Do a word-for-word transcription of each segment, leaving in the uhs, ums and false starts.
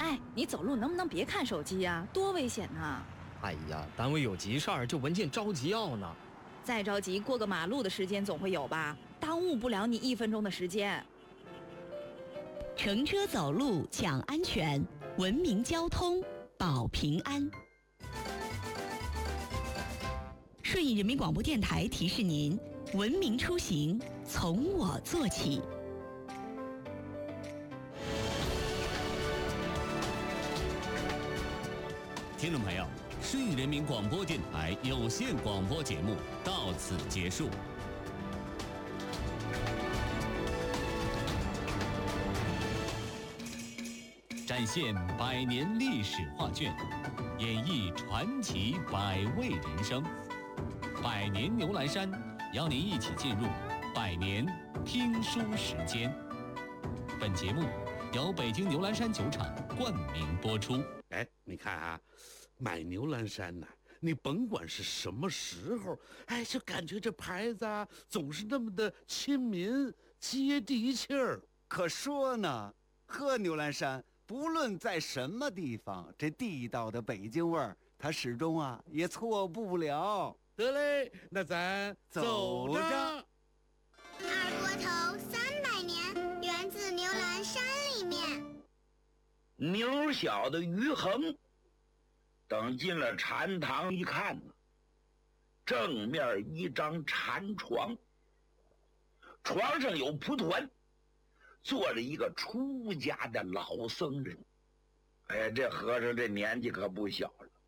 哎，你走路能不能别看手机呀？多危险呐！ 哎呀，单位有急事儿，这文件着急要呢。 再着急，过个马路的时间总会有吧？耽误不了你一分钟的时间。 乘车走路讲安全，文明交通保平安。顺义人民广播电台提示您：文明出行从我做起。 听众朋友，顺义人民广播电台有线广播节目到此结束。展现百年历史画卷，演绎传奇百味人生。百年牛栏山邀您一起进入百年听书时间。本节目由北京牛栏山酒厂冠名播出。 哎，你看啊，买牛栏山呢、啊，你甭管是什么时候，哎，就感觉这牌子啊，总是那么的亲民、接地气儿。 可说呢，喝牛栏山，不论在什么地方，这地道的北京味儿，它始终啊也错不了。 得嘞，那咱走着。 二锅头三百年，源自牛栏山里面。 牛小的于衡等进了禅堂一看呢，正面一张禅床，床上有蒲团，坐着一个出家的老僧人。哎，这和尚这年纪可不小了，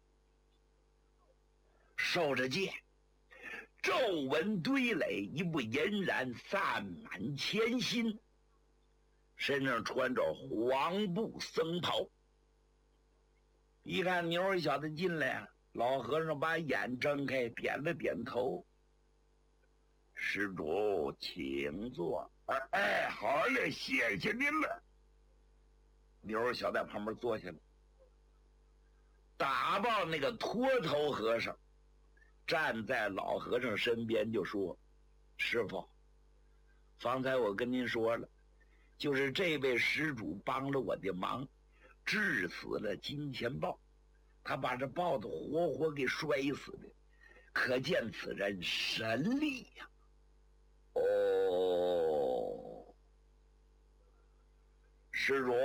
受着戒，皱纹堆垒，一不隐然散满前心，身上穿着黄布僧袍。一看牛儿小子进来，老和尚把眼睁开，点了点头：“施主请坐。”哎，好嘞，谢谢您了。牛儿小在旁边坐下了。打抱那个秃头和尚站在老和尚身边就说：“师傅，方才我跟您说了，就是这位施主帮了我的忙，治死了金钱豹，他把这豹子活活给摔死的，可见此人神力呀、啊！”哦，施主，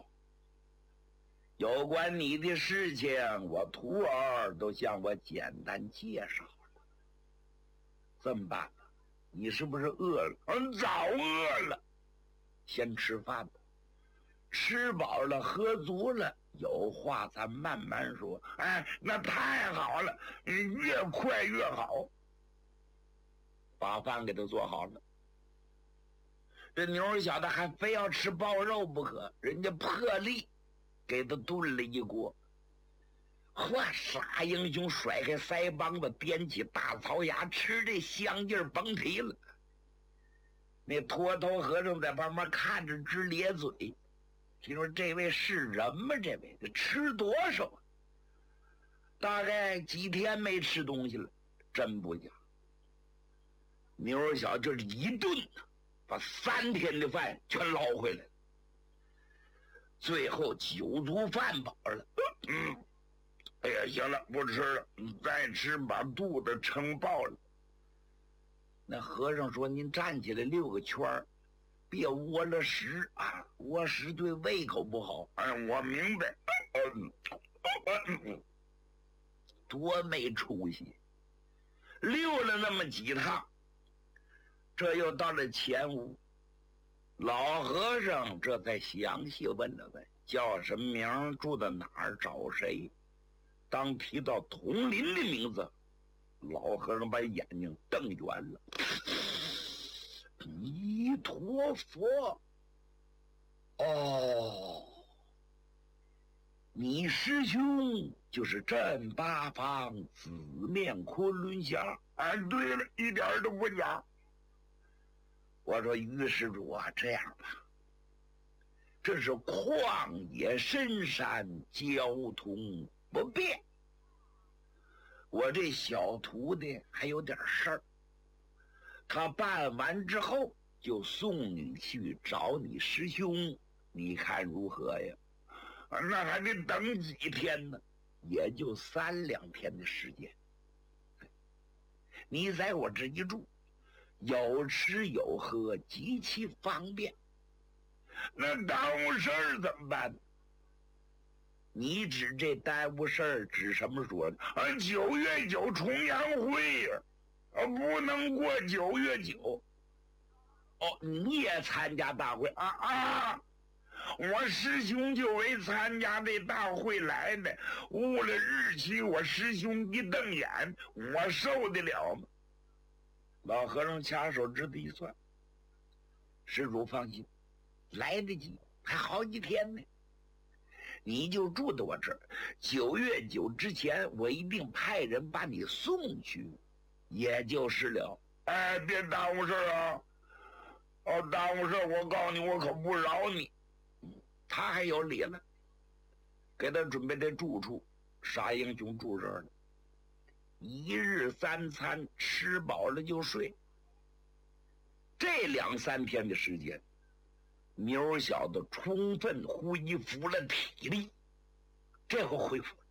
有关你的事情，我徒儿都向我简单介绍了。这么办吧，你是不是饿了？嗯，早饿了。先吃饭吧，吃饱了喝足了，有话咱慢慢说。哎，那太好了，越快越好。把饭给他做好了，这牛小子还非要吃豹肉不可，人家破例给他炖了一锅。嚯，傻英雄甩开腮帮子，掂起大槽牙，吃这香劲儿甭提了。那秃头和尚在旁边看着直咧嘴，听说这位是人吗？这位这吃多少啊？大概几天没吃东西了，真不假。牛小这一顿把三天的饭全捞回来了，最后酒足饭饱了。嗯，哎呀，行了，不吃了，再吃把肚子撑爆了。那和尚说：“您站起来溜个圈儿，别窝了屎啊，窝屎对胃口不好。”哎，我明白。嗯嗯，多没出息！溜了那么几趟，这又到了前屋，老和尚这才详细问了问叫什么名，住在哪儿，找谁。当提到佟林的名字，老和尚把眼睛瞪圆了。弥陀佛！哦，你师兄就是镇八方紫面昆仑侠。哎，对了，一点都不假。我说于施主啊，这样吧，这是旷野深山，交通不便，我这小徒弟还有点事儿，他办完之后就送你去找你师兄，你看如何呀？ 那还得等几天呢？也就三两天的时间。你在我这一住，有吃有喝，极其方便。那耽误事儿怎么办？你指这耽误事儿指什么说呢？啊，九月九重阳会呀，啊，不能过九月九。哦，你也参加大会啊啊！我师兄就为参加这大会来的，误了日期，我师兄一瞪眼，我受得了吗？老和尚掐手指头一算，施主放心，来得及，还好几天呢。你就住在我这儿，九月九之前，我一定派人把你送去，也就是了。哎，别耽误事儿啊！哦，耽误事儿，我告诉你，我可不饶你。他还有理了，给他准备的住处，傻英雄住这儿呢。一日三餐，吃饱了就睡。这两三天的时间，妞小子充分恢复了体力，这回恢复了，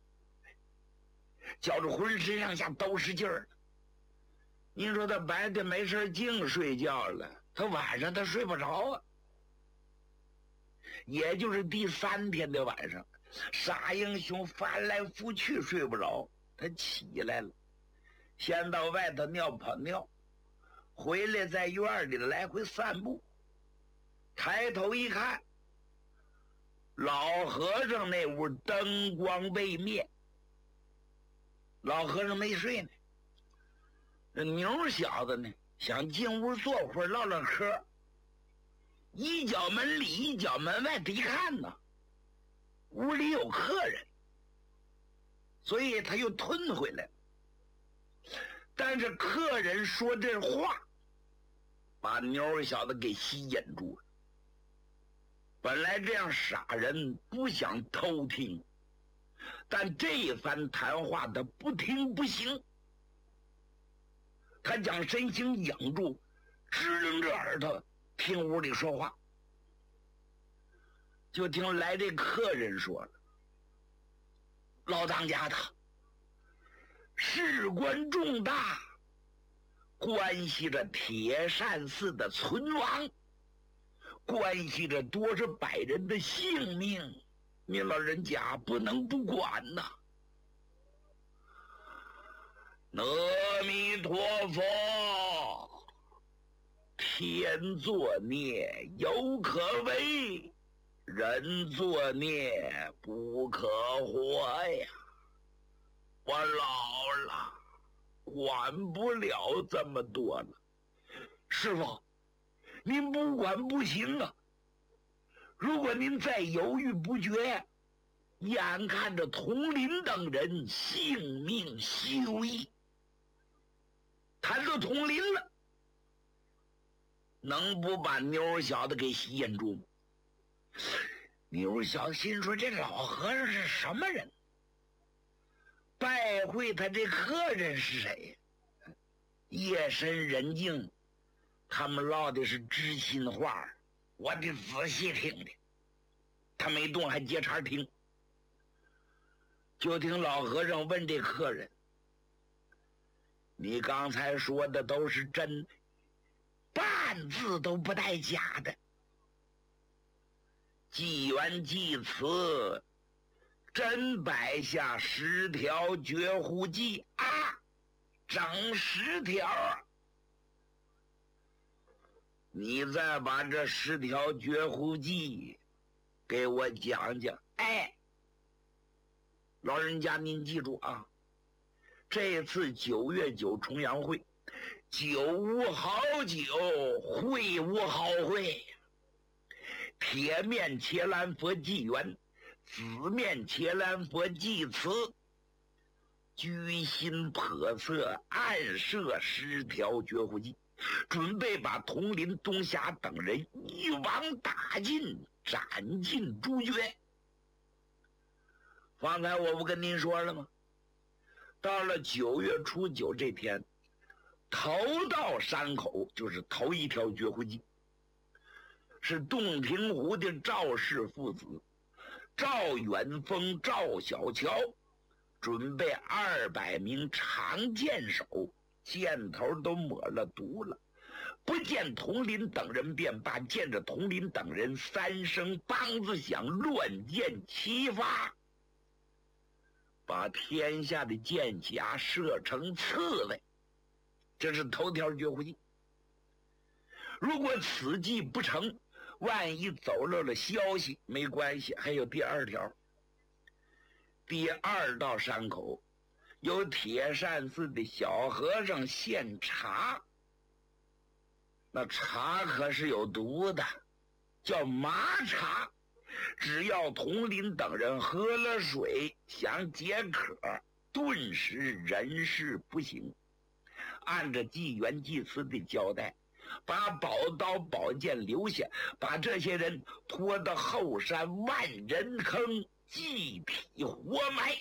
觉着浑身上下都是劲儿了。你说他白天没事净睡觉了，他晚上他睡不着啊。也就是第三天的晚上，傻英雄翻来覆去睡不着，他起来了，先到外头尿泡尿，回来在院里来回散步。抬头一看，老和尚那屋灯光未灭，老和尚没睡呢。这牛小子呢，想进屋坐会儿唠唠嗑，一脚门里一脚门外的一看呢，屋里有客人，所以他又吞回来。但是客人说这话，把妞小子给吸引住了。本来这样傻人不想偷听，但这一番谈话他不听不行，他将身形仰住，支棱着耳朵听屋里说话。就听来这客人说了：“老当家的，事关重大，关系着铁扇寺的存亡，关系着多少百人的性命，您老人家不能不管呐。”阿弥陀佛，天作孽犹可为，人作孽不可活呀！我老了，管不了这么多了。师傅，您不管不行啊！如果您再犹豫不决，眼看着佟林等人性命休矣。谈到佟林了，能不把妞小子给吸引住吗？妞小子心说：这老和尚是什么人？拜会他这客人是谁？夜深人静，他们唠的是知心话，我得仔细听听。他没动，还接茬听。就听老和尚问这客人：“你刚才说的都是真的，半字都不带假的。祭元祭词，真摆下十条绝户计啊，整十条啊！你再把这十条绝户计给我讲讲。哎，老人家您记住啊，这次九月九重阳会，酒无好酒，会无好会。铁面伽蓝佛祭元，紫面伽蓝佛祭词，居心叵测，暗设十条绝户计，准备把佟林、东霞等人一网打尽，斩尽诛绝。方才我不跟您说了吗？到了九月初九这天，头到山口就是头一条绝户计，是洞庭湖的赵氏父子赵远峰、赵小乔准备二百名长剑手，箭头都抹了毒了。不见佟林等人便罢，见着佟林等人，三声梆子响，乱箭齐发，把天下的箭匣射成刺猬。这是头条绝户计。如果此计不成，万一走漏了消息，没关系，还有第二条。第二道山口有铁扇寺的小和尚献茶，那茶可是有毒的，叫麻茶。只要佟林等人喝了水，想解渴，顿时人事不省。按着纪元祭司的交代，把宝刀宝剑留下，把这些人拖到后山万人坑，祭体活埋。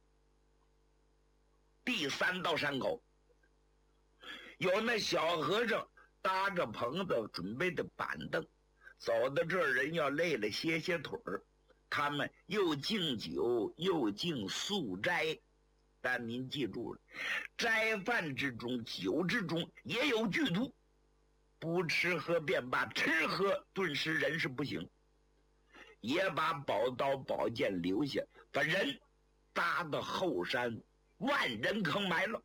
第三道山口有那小和尚搭着棚子准备的板凳，走到这儿人要累了歇歇腿儿，他们又敬酒又敬素斋。但您记住了，斋饭之中酒之中也有剧毒，不吃喝便罢，吃喝顿时人事不省。也把宝刀宝剑留下，把人搭到后山万人坑埋了。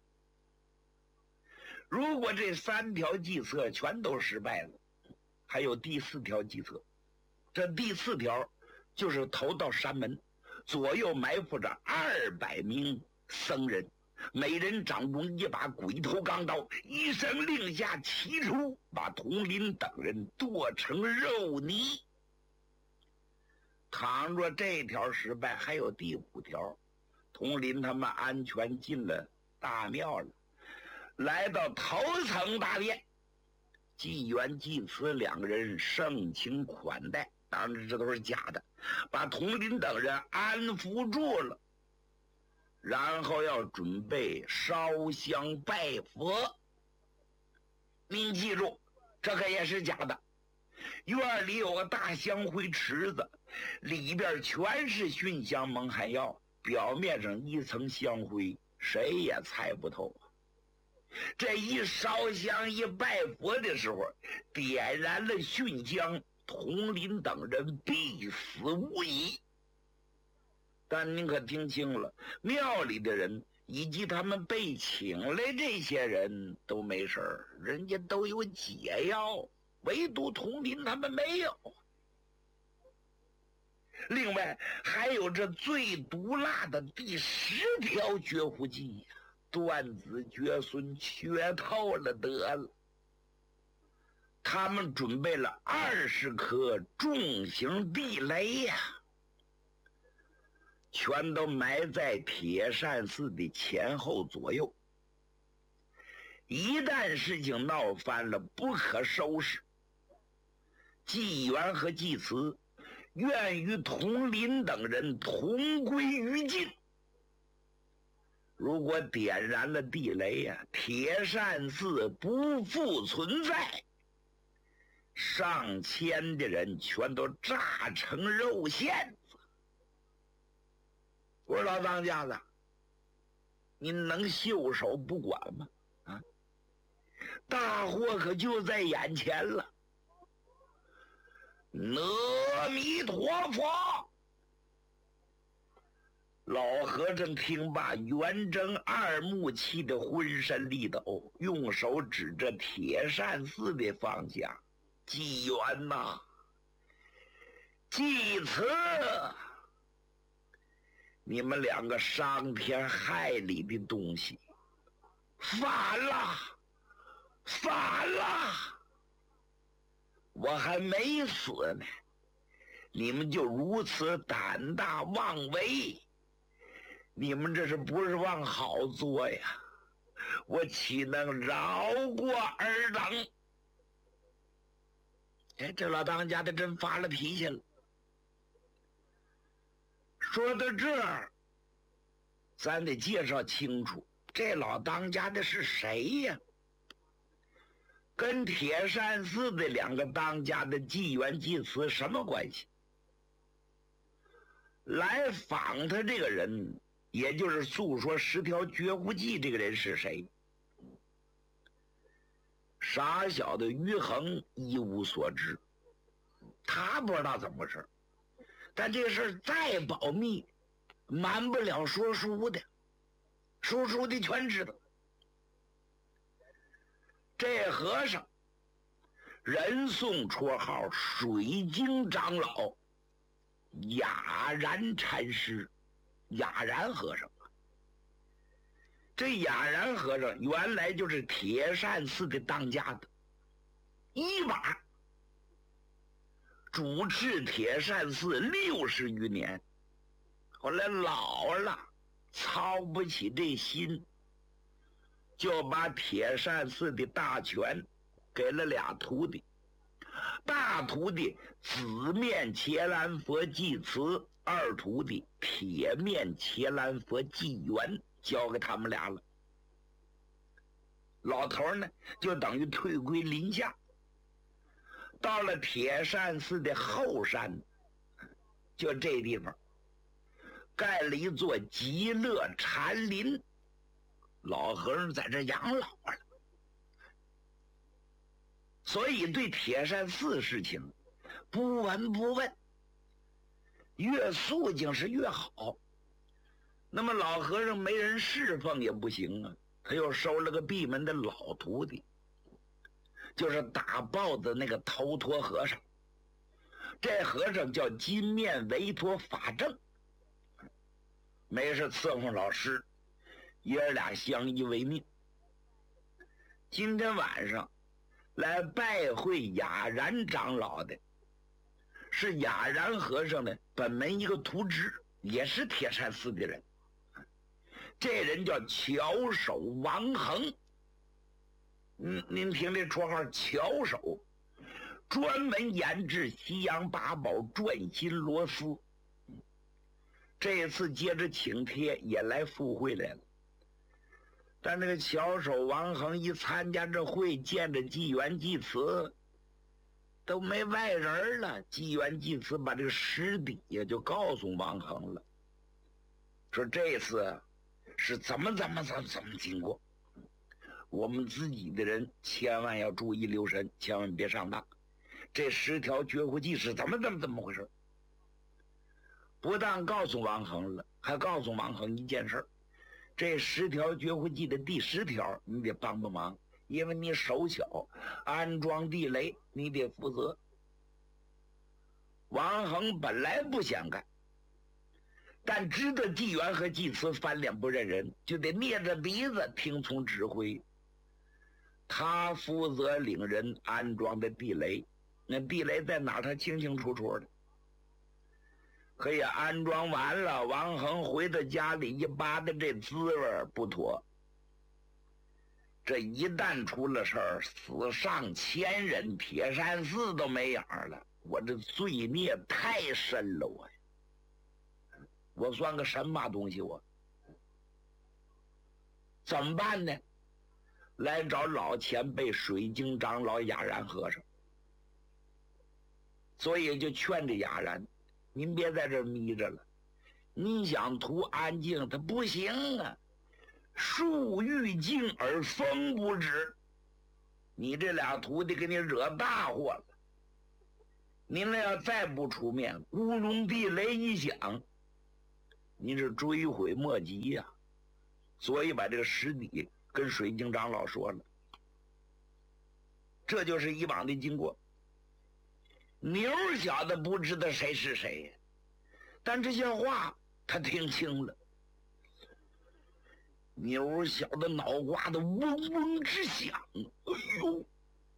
如果这三条计策全都失败了，还有第四条计策。这第四条就是头到山门，左右埋伏着二百名僧人，每人掌中一把鬼头钢刀，一声令下齐出，把佟林等人剁成肉泥。倘若这条失败，还有第五条。佟林他们安全进了大庙了，来到头层大殿，纪元祭司两个人盛情款待，当然这都是假的，把佟林等人安抚住了，然后要准备烧香拜佛。您记住，这个也是假的。院里有个大香灰池子，里边全是熏香蒙汗药，表面上一层香灰，谁也猜不透。这一烧香一拜佛的时候，点燃了熏香，佟林等人必死无疑。但您可听清了，庙里的人以及他们被请来这些人都没事儿，人家都有解药，唯独佟林他们没有。另外还有这最毒辣的第十条绝户计呀，断子绝孙，缺透了得了。他们准备了二十颗重型地雷呀，全都埋在铁扇寺的前后左右。一旦事情闹翻了，不可收拾。纪元和纪慈愿与佟林等人同归于尽。如果点燃了地雷呀、啊，铁扇寺不复存在，上千的人全都炸成肉馅子。我说老当家的，您能袖手不管吗？啊，大祸可就在眼前了。阿弥陀佛！老和尚听罢，圆睁二目，气得浑身力抖，用手指着铁扇寺的方向：“纪元呐，纪慈，你们两个伤天害理的东西，反了，反了！我还没死呢，你们就如此胆大妄为，你们这是不是往好做呀？我岂能饶过尔等？”哎，这老当家的真发了脾气了。说到这儿，咱得介绍清楚，这老当家的是谁呀？跟铁扇寺的两个当家的纪元、纪慈什么关系？ 来访他这个人，也就是诉说十条绝户记这个人是谁？傻小的于衡一无所知，他不知道怎么回事，但这事儿再保密，瞒不了说书的，说书的全知道。这和尚人送绰号水晶长老，雅然禅师，雅然和尚。这雅然和尚原来就是铁扇寺的当家的，一把主持铁扇寺六十余年，后来老了，操不起这心，就把铁扇寺的大权给了俩徒弟。大徒弟紫面伽蓝佛济慈，二徒弟铁面伽蓝佛济元，交给他们俩了。老头呢，就等于退归林下，到了铁扇寺的后山，就这地方盖了一座极乐禅林，老和尚在这养老了。所以对铁扇寺事情不闻不问，越肃静是越好。那么老和尚没人侍奉也不行啊，他又收了个闭门的老徒弟，就是打豹子那个头陀和尚。这和尚叫金面维陀法正，没事伺候老师，爷儿俩相依为命。今天晚上来拜会雅然长老的是雅然和尚的本门一个徒侄，也是铁扇寺的人。这人叫巧手王衡，嗯，您听这绰号巧手，专门研制西洋八宝转心螺丝。这次接着请帖也来赴会来了。但这个巧手王衡一参加这会，见着纪元济慈都没外人了。纪元济慈把这个实底也就告诉王衡了，说这次是怎么怎么怎么怎么经过，我们自己的人千万要注意留神，千万别上当。这十条绝户记是怎么怎么怎么回事？不但告诉王衡了，还告诉王衡一件事儿。这十条绝户记的第十条，你得帮帮忙，因为你手巧，安装地雷你得负责。王衡本来不想干，但知道纪元和济慈翻脸不认人，就得捏着鼻子听从指挥。他负责领人安装的地雷，那地雷在哪儿他清清楚楚的。可以安装完了，王衡回到家里一扒的这滋味不妥。这一旦出了事儿，死上千人，铁扇寺都没影儿了。我这罪孽太深了，我我算个什么东西？我怎么办呢？来找老前辈水晶长老雅然和尚。所以就劝着雅然，您别在这儿眯着了，你想图安静，它不行啊！树欲静而风不止，你这俩徒弟给你惹大祸了。您那要再不出面，乌龙地雷一响，您是追悔莫及呀、啊！所以把这个实底跟水晶长老说了，这就是以往的经过。牛小子不知道谁是谁，但这些话他听清了。牛小子脑瓜子嗡嗡直响，哎呦！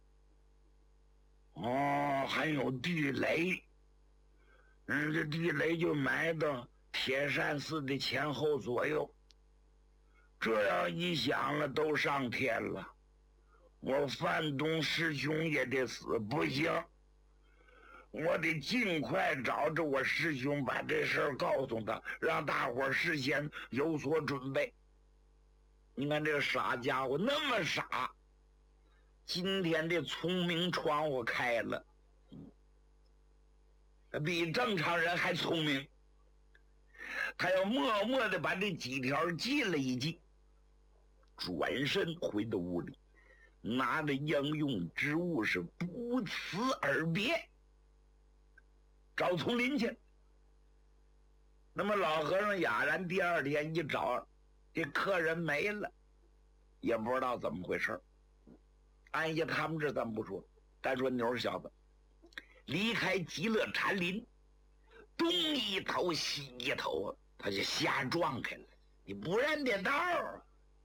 哦，还有地雷，嗯，这地雷就埋到铁扇寺的前后左右。这样一想了，都上天了，我范东师兄也得死，不行。我得尽快找着我师兄，把这事儿告诉他，让大伙儿事先有所准备。你看这个傻家伙那么傻，今天这聪明窗户开了，比正常人还聪明。 他要默默地把这几条记了一记，转身回到屋里，拿着应用之物是不辞而别，找丛林去。那么老和尚哑然第二天一找，这客人没了，也不知道怎么回事。按下他们这咱不说，单说牛小子离开极乐禅林，东一头西一头，他就瞎撞开了，你不认得道啊！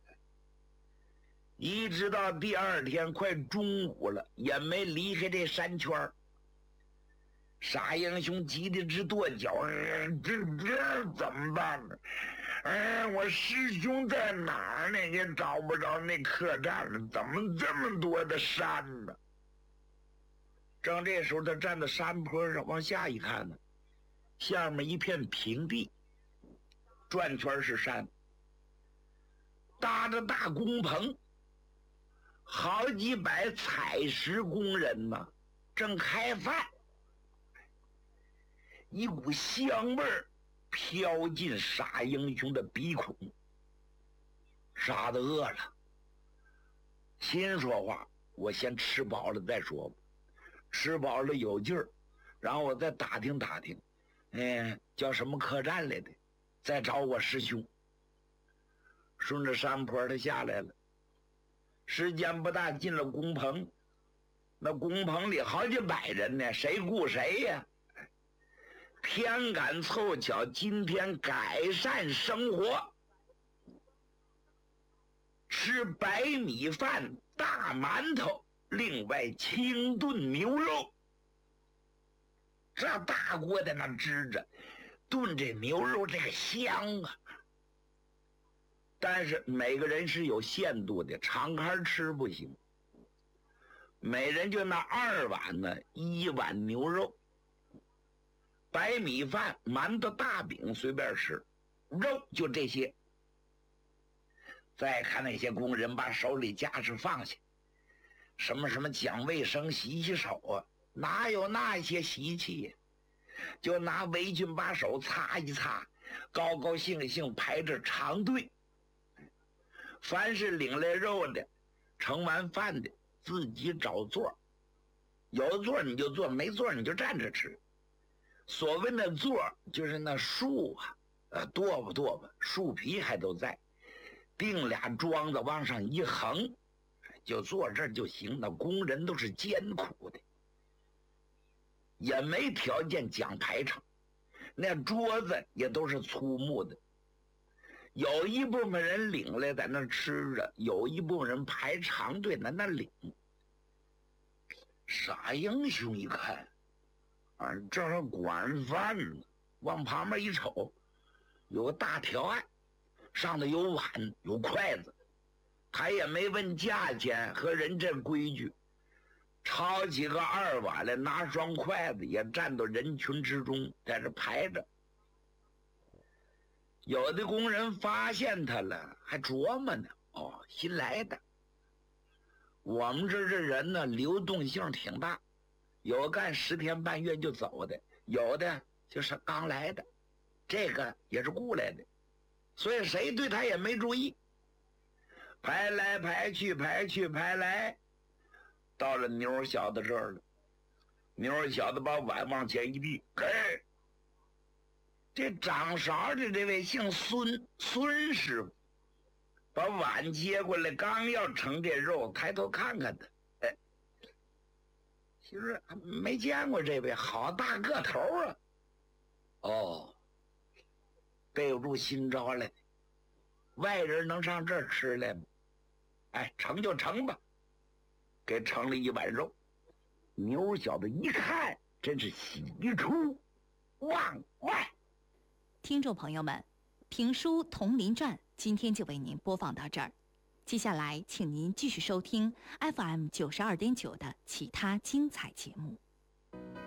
一直到第二天快中午了，也没离开这山圈。傻英雄急得直跺脚，呃、这这怎么办呢？哎，我师兄在哪儿呢？也找不着那客栈了，怎么这么多的山呢？正这时候，他站在山坡上往下一看呢，下面一片平地，转圈是山，搭着大工棚，好几百采石工人呢，正开饭。一股香味儿飘进傻英雄的鼻孔，傻子饿了，先说话，我先吃饱了再说吧，吃饱了有劲儿，然后我再打听打听，哎，叫什么客栈来的，再找我师兄。顺着山坡他下来了，时间不大，进了工棚，那工棚里好几百人呢，谁顾谁呀？天赶凑巧，今天改善生活，吃白米饭、大馒头，另外清炖牛肉。这大锅在那支着，炖这牛肉这个香啊！但是每个人是有限度的，敞开吃不行。每人就那二碗呢，一碗牛肉。白米饭、馒头、大饼随便吃，肉就这些。再看那些工人把手里家事放下，什么什么讲卫生、洗洗手啊，哪有那些习气呀？就拿围裙把手擦一擦，高高兴兴排着长队。凡是领来肉的，盛完饭的，自己找座，有座你就坐，没座你就站着吃。所谓的座就是那树啊，呃，剁吧剁吧，树皮还都在，钉俩桩子往上一横，就坐这儿就行。那工人都是艰苦的，也没条件讲排场，那桌子也都是粗木的。有一部分人领来在那吃着，有一部分人排长队在那领。傻英雄一看，啊，这是管饭呢，往旁边一瞅，有个大条案，上头有碗有筷子，他也没问价钱和人这规矩，抄起个二碗来，拿双筷子也站到人群之中，在这排着。有的工人发现他了，还琢磨呢，哦，新来的。我们这这人呢，流动性挺大，有干十天半月就走的，有的就是刚来的，这个也是雇来的，所以谁对他也没注意，排来排去排去排来，到了妞小子这儿了。妞小子把碗往前一递，嘿，这掌勺的这位姓孙，孙师傅把碗接过来，刚要盛这肉，抬头看看他，哎，其实没见过这位，好大个头啊！哦，备不住新招来的，外人能上这儿吃来吗？哎，盛就盛吧，给盛了一碗肉。牛小子一看，真是喜出望外。 听众朋友们，评书《铜陵传》今天就为您播放到这儿，接下来请您继续收听 F M 九十二点九的其他精彩节目。